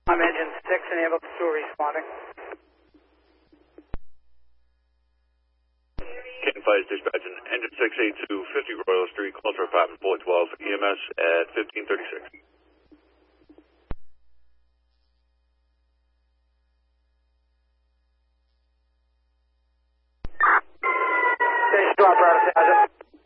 I'm engine 6 and ambulance 2 responding. Canton Fire dispatching engine 682 50 Royal Street, call for apartment 412 EMS at 1536. Station drop, Sergeant.